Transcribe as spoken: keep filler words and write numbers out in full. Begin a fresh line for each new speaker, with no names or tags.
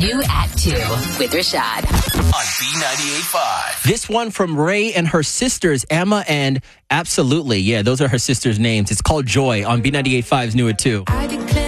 New at two with Rashad.
On B ninety-eight point five.
This one from Ray and her sisters, Emma and Absolutely. Yeah, those are her sisters' names. It's called Joy on B ninety-eight point five's New at two.